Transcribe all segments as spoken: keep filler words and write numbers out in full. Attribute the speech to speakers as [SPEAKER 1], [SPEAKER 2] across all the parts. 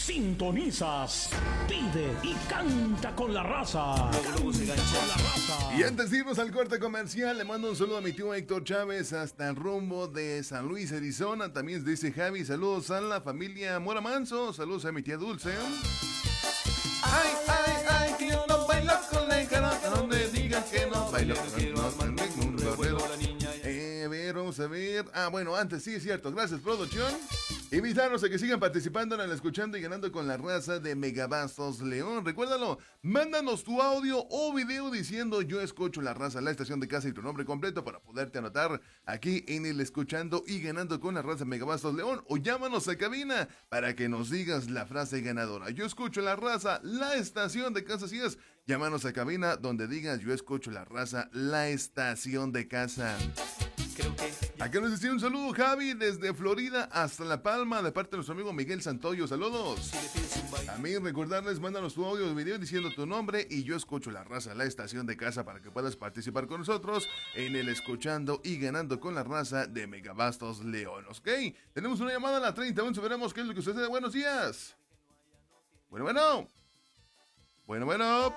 [SPEAKER 1] Sintonizas, pide y canta con la raza. Con la raza.
[SPEAKER 2] Y antes de irnos al corte comercial, le mando un saludo a mi tío Héctor Chávez hasta el rumbo de San Luis, Arizona. También dice Javi, saludos a la familia Mora Manso, saludos a mi tía Dulce. Ay, ay, ay, que yo no bailo con la encarata, donde digas que no bailo con ningún revuelo. Eh, a ver, vamos a ver. Ah, bueno, antes sí es cierto. Gracias, producción. Invitarnos a que sigan participando en el Escuchando y Ganando con la Raza de Megabastos León. Recuérdalo, mándanos tu audio o video diciendo yo escucho la raza, la estación de casa y tu nombre completo para poderte anotar aquí en el Escuchando y Ganando con la Raza de Megabastos León. O llámanos a cabina para que nos digas la frase ganadora. Yo escucho la raza, la estación de casa. Así es, llámanos a cabina donde digas yo escucho la raza, la estación de casa. Creo que... Acá nos decía un saludo Javi desde Florida hasta La Palma de parte de nuestro amigo Miguel Santoyo. Saludos. También recordarles, mándanos tu audio o video diciendo tu nombre y yo escucho la raza, la estación de casa para que puedas participar con nosotros en el Escuchando y Ganando con la Raza de Megabastos León. ¿Ok? Tenemos una llamada a la treinta, vamos a veremos qué es lo que sucede. Buenos días. Bueno, bueno. Bueno, bueno.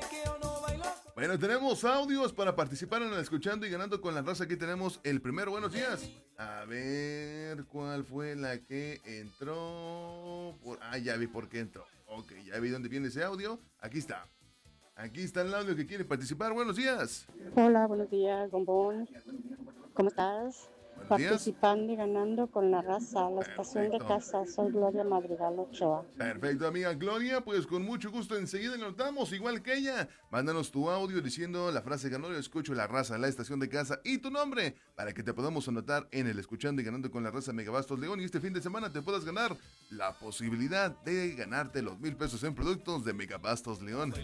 [SPEAKER 2] Bueno, tenemos audios para participar en el Escuchando y Ganando con la Raza. Aquí tenemos el primero. Buenos días. A ver, ¿cuál fue la que entró? Por... Ah, ya vi por qué entró. Ok, ya vi dónde viene ese audio. Aquí está. Aquí está el audio que quiere participar. Buenos días.
[SPEAKER 3] Hola, buenos días, Bombón. ¿Cómo estás?
[SPEAKER 2] Buenos días.
[SPEAKER 3] Participando y ganando con la raza, la
[SPEAKER 2] Perfecto.
[SPEAKER 3] estación de casa. Soy Gloria Madrigal Ochoa.
[SPEAKER 2] Perfecto, amiga Gloria. Pues con mucho gusto enseguida le notamos, igual que ella. Mándanos tu audio diciendo la frase ganadora. Escucho la raza, la estación de casa y tu nombre para que te podamos anotar en el Escuchando y Ganando con la Raza Megabastos León. Y este fin de semana te puedas ganar la posibilidad de ganarte los mil pesos en productos de Megabastos León.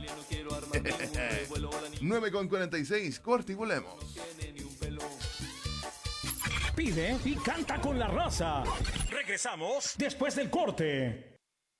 [SPEAKER 2] nueve con cuarenta y seis, corte y volvemos.
[SPEAKER 1] Pide y canta con la raza. Regresamos después del corte.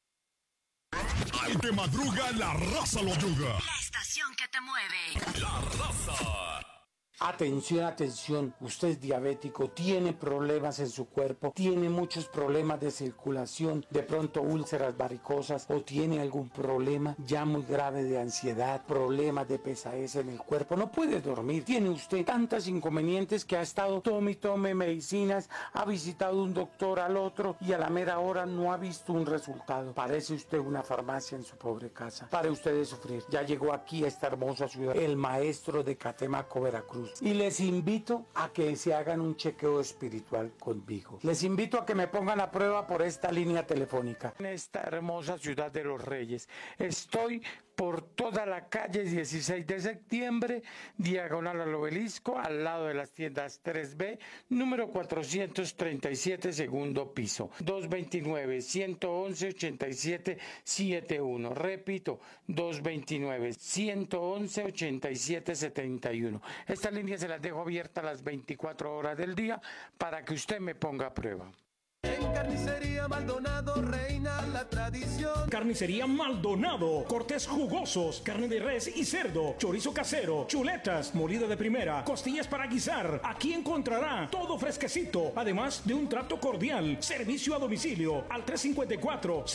[SPEAKER 4] Al que madruga, la raza lo yuga.
[SPEAKER 5] La estación que te mueve.
[SPEAKER 4] La raza.
[SPEAKER 6] Atención, atención, usted es diabético, tiene problemas en su cuerpo, tiene muchos problemas de circulación, de pronto úlceras varicosas o tiene algún problema ya muy grave de ansiedad, problemas de pesadez en el cuerpo, no puede dormir, tiene usted tantos inconvenientes que ha estado tome y tome medicinas, ha visitado un doctor al otro y a la mera hora no ha visto un resultado. Parece usted una farmacia en su pobre casa. Pare usted de sufrir, ya llegó aquí a esta hermosa ciudad el maestro de Catemaco, Veracruz. Y les invito a que se hagan un chequeo espiritual conmigo. Les invito a que me pongan a prueba por esta línea telefónica. En esta hermosa ciudad de los Reyes. Estoy por toda la calle dieciséis de septiembre, diagonal al Obelisco, al lado de las tiendas tres B, número cuatrocientos treinta y siete, segundo piso, dos veintinueve, uno once, ochenta y siete setenta y uno. Repito, dos veintinueve, uno once, ochenta y siete setenta y uno. Esta línea se las dejo abierta las veinticuatro horas del día para que usted me ponga a prueba.
[SPEAKER 7] En Carnicería Maldonado reina la tradición.
[SPEAKER 1] Carnicería Maldonado, cortes jugosos, carne de res y cerdo, chorizo casero, chuletas, molida de primera, costillas para guisar. Aquí encontrará todo fresquecito, además de un trato cordial. Servicio a domicilio al tres cincuenta y cuatro